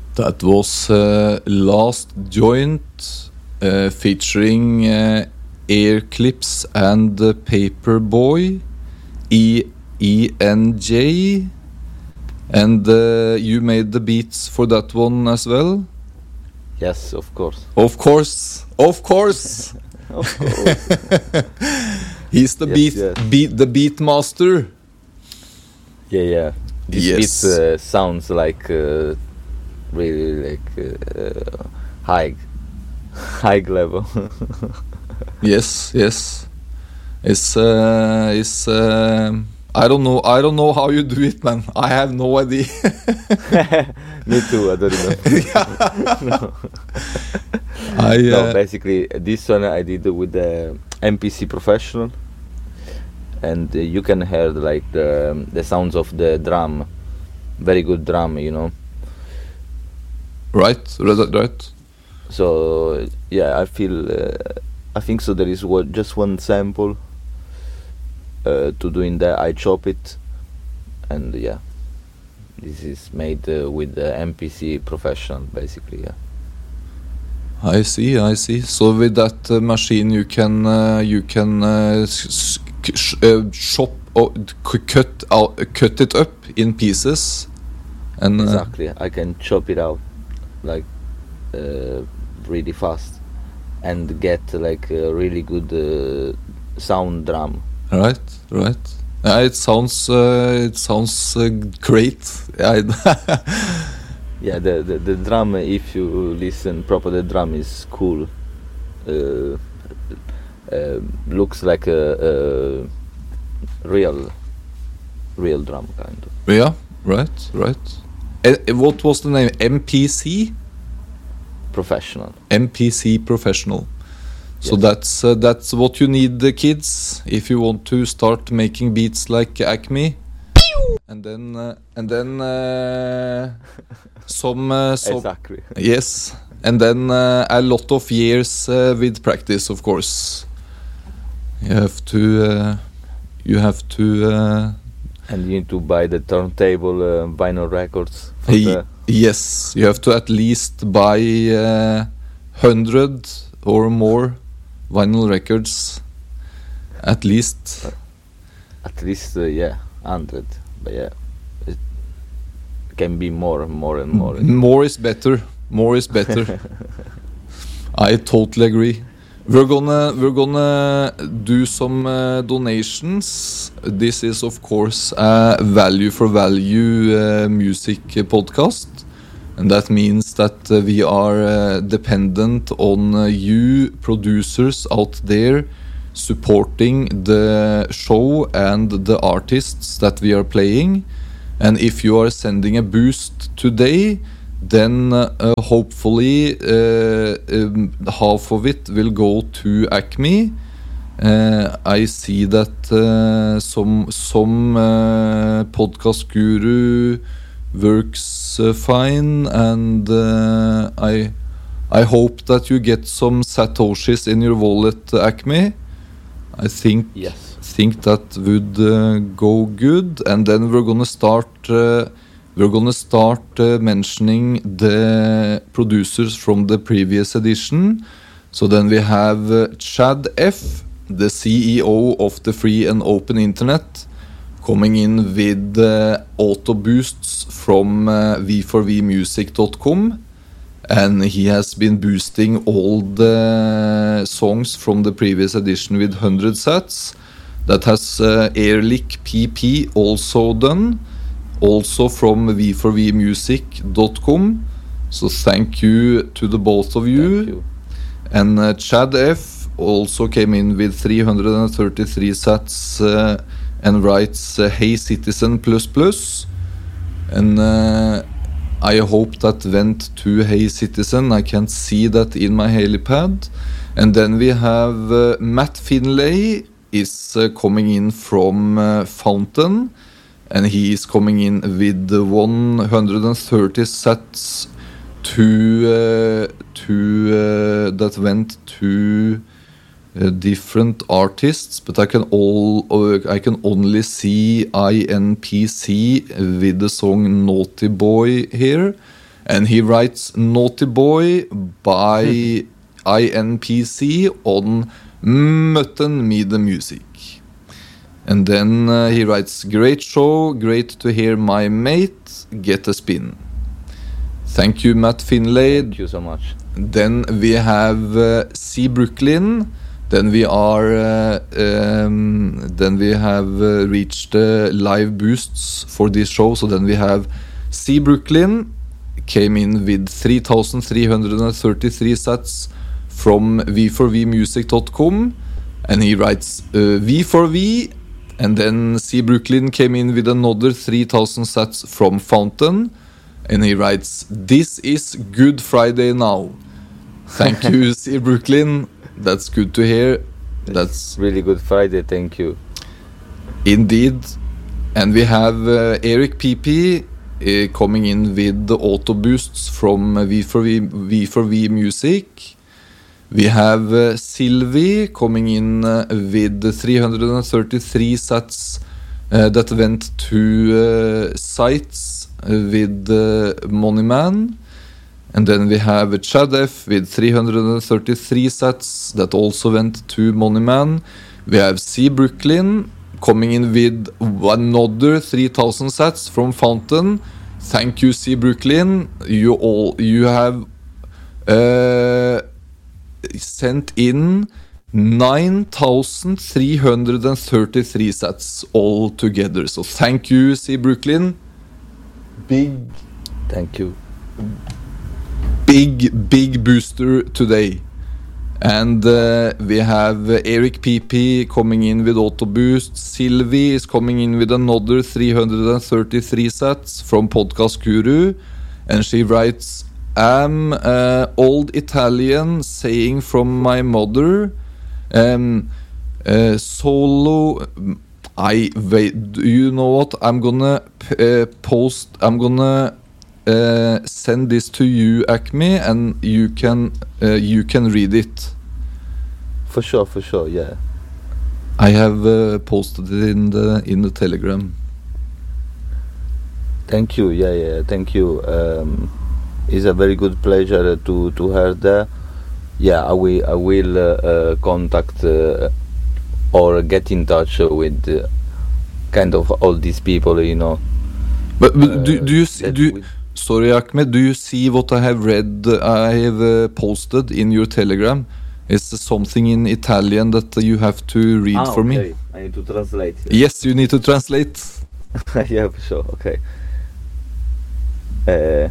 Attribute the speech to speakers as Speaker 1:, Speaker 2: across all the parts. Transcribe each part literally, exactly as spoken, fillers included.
Speaker 1: That was uh, Last Joint uh, featuring uh, Air Clips and uh, Paperboy, E E N J, and uh, you made the beats for that one as well?
Speaker 2: Yes, of course.
Speaker 1: Of course, of course.
Speaker 2: Of course.
Speaker 1: He's the
Speaker 2: Yes,
Speaker 1: beat,
Speaker 2: yes.
Speaker 1: beat, the beat master.
Speaker 2: Yeah, yeah. This
Speaker 1: Yes.
Speaker 2: beat uh, sounds like uh, really like uh, high, high level.
Speaker 1: Yes, yes. It's uh, it's. Um, I don't know. I don't know how you do it, man. I have no idea.
Speaker 2: Me too. I don't remember. no.
Speaker 1: I uh,
Speaker 2: no, basically this one I did with the M P C Professional, and uh, you can hear like the the sounds of the drum, very good drum, you know.
Speaker 1: right, right, right.
Speaker 2: So yeah, I feel uh, I think so. There is what, just one sample uh, to do in there. I chop it, and yeah, this is made uh, with the M P C Professional, basically. Yeah.
Speaker 1: I see, I see. So with that uh, machine, you can uh, you can uh, s- s- sh- uh, chop or c- cut out, uh, cut it up in pieces, and uh,
Speaker 2: Exactly. I can chop it out like uh, really fast and get like a really good uh, sound drum.
Speaker 1: right, right. Uh, it sounds uh, it sounds uh, great. I
Speaker 2: Yeah, the, the the drum. If you listen proper, the drum is cool. Uh, uh, looks like a, a real, real drum kind of.
Speaker 1: yeah, right, right. Uh, what was the name? M P C.
Speaker 2: Professional.
Speaker 1: M P C Professional. So
Speaker 2: Yes.
Speaker 1: that's uh, that's what you need, the kids, if you want to start making beats like Acme. And then uh, and then uh, some uh, some
Speaker 2: Exactly.
Speaker 1: yes, and then uh, a lot of years uh, with practice, of course. You have to uh, you have to uh,
Speaker 2: And you need to buy the turntable uh, vinyl records. For
Speaker 1: y-
Speaker 2: the,
Speaker 1: yes, you have to at least buy uh, hundred or more vinyl records, at least.
Speaker 2: at least uh, yeah, hundred. But yeah, it can be more and more and more.
Speaker 1: More is better. More is better. I totally agree. We're gonna we're gonna do some uh, donations. This is of course a value for value uh, music podcast, and that means that uh, we are uh, dependent on uh, you producers out there supporting the show and the artists that we are playing. And if you are sending a boost today, then uh, hopefully uh, um, half of it will go to Acme. Uh, I see that uh, some some uh, podcast guru works uh, fine, and uh, I I hope that you get some satoshis in your wallet, Acme. I think
Speaker 2: Yes.
Speaker 1: think that would uh, go good, and then we're gonna start uh, we're gonna start uh, mentioning the producers from the previous edition. So then we have uh, Chad F, the C E O of the free and open internet, coming in with uh, auto boosts from uh, v four v music dot com. And he has been boosting all the songs from the previous edition with one hundred sats. That has uh, Airlick P P also done, also from v four v music dot com. So thank you to the both of you.
Speaker 2: Thank you.
Speaker 1: And uh, Chad F also came in with three hundred thirty-three sats uh, and writes uh, Hey Citizen plus plus. And uh, I hope that went to Hey Citizen. I can't see that in my helipad. And then we have uh, Matt Finlay is uh, coming in from uh, Fountain, and he is coming in with uh, one hundred thirty sats to uh, to uh, that went to uh, different artists, but I can all uh, I can only see I N P C with the song Naughty Boy here. and he writes Naughty Boy by I N P C on Mutton Me the Music. And then uh, he writes, great show, great to hear my mate get a spin. Thank you, Matt Finlay.
Speaker 2: Thank you so much.
Speaker 1: Then we have uh, C Brooklyn. Then we are uh, um, then we have uh, reached uh, live boosts for this show. So then we have C Brooklyn came in with three thousand three hundred thirty-three sats from v four v music dot com, and he writes uh, V four V, and then C Brooklyn came in with another three thousand sats from Fountain, and he writes, this is Good Friday now. Thank you, C Brooklyn. That's good to hear. That's
Speaker 2: really Good Friday. Thank you.
Speaker 1: Indeed. And we have uh, Eric P P uh, coming in with the auto boosts from uh, v four v, v four v Music. We have uh, Sylvie coming in uh, with three hundred thirty-three sats uh, that went to uh, sites uh, with uh, Moneyman. And then we have Chad F with three hundred thirty-three sats that also went to Moneyman. We have C Brooklyn coming in with another three thousand sats from Fountain. Thank you, C Brooklyn. You all you have uh, sent in nine thousand three hundred thirty-three sats all together. So thank you, C Brooklyn. Big
Speaker 2: thank you.
Speaker 1: Big, big booster today. And uh, we have uh, Eric P P coming in with auto boost. Sylvie is coming in with another three hundred thirty-three sats from Podcast Guru, and she writes, I'm uh, old Italian saying from my mother, um, uh, solo. I wait. Do you know what? I'm gonna uh, post. I'm gonna. Uh, send this to you, Acme, and you can uh, you can read it.
Speaker 2: For sure, for sure, yeah.
Speaker 1: I have uh, posted it in the in the Telegram.
Speaker 2: Thank you, yeah, yeah. Thank you. Um, it's a very good pleasure to to hear that. Yeah, I will I will uh, uh, contact uh, or get in touch with uh, kind of all these people, you know.
Speaker 1: But, but uh, do do you see, do?
Speaker 2: We,
Speaker 1: Sorry, Ahmed, do you see what I have read, I have uh, posted in your Telegram? Is there something in Italian that you have to read
Speaker 2: ah,
Speaker 1: for
Speaker 2: okay.
Speaker 1: me?
Speaker 2: I need to translate.
Speaker 1: Yes, you need to translate.
Speaker 2: Yeah, for sure, okay. Uh,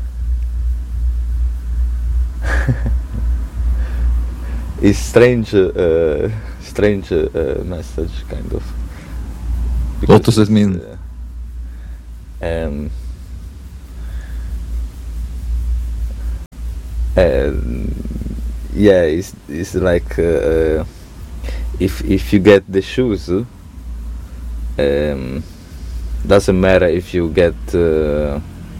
Speaker 2: it's strange, uh, strange uh, message, kind of.
Speaker 1: What does it mean?
Speaker 2: Uh, um, Uh, yeah, it's it's like uh, if if you get the shoes, um, doesn't matter if you get uh,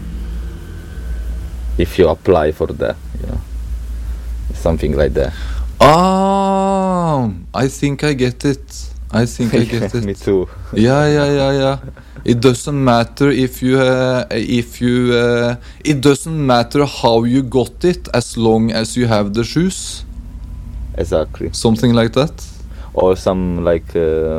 Speaker 2: if you apply for that, you know, something like that.
Speaker 1: Ah, I think I get it. I think I get it.
Speaker 2: Me too.
Speaker 1: Yeah, yeah, yeah, yeah. It doesn't matter if you, uh, if you, uh, it doesn't matter how you got it as long as you have the shoes.
Speaker 2: Exactly.
Speaker 1: Something like that.
Speaker 2: Or some like, uh,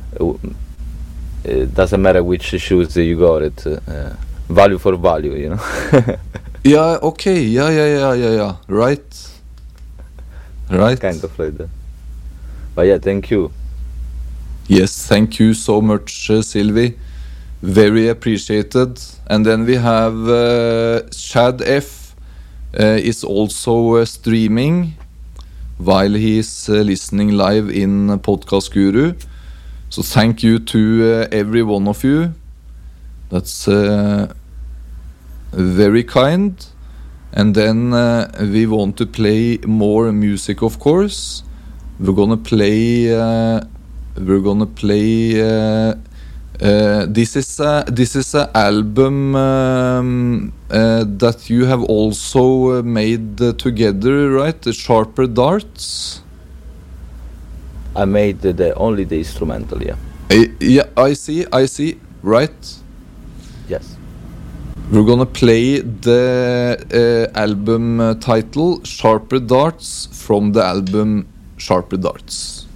Speaker 2: it doesn't matter which shoes you got it, uh, value for value, you know.
Speaker 1: Yeah. Okay. Yeah. Yeah. Yeah. Yeah. Yeah. Right. Right.
Speaker 2: Kind of like that. But yeah, thank you.
Speaker 1: Yes, thank you so much, uh, Sylvie. Very appreciated. And then we have uh, Chad F uh, is also uh, streaming while he is uh, listening live in uh, Podcast Guru. So thank you to uh, every one of you. That's uh, very kind. And then uh, we want to play more music, of course. We're gonna play. Uh, we're gonna play. Uh, uh, this is a this is an album um, uh, that you have also uh, made uh, together, right? The Sharper Darts.
Speaker 2: I made the, the only the instrumental, yeah.
Speaker 1: I, yeah, I see. I see. Right.
Speaker 2: Yes.
Speaker 1: We're gonna play the uh, album uh, title Sharper Darts from the album Sharper Darts.